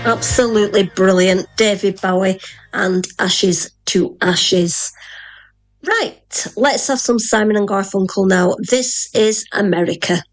Absolutely brilliant. David Bowie and Ashes to Ashes. Right, let's have some Simon and Garfunkel now. This is America.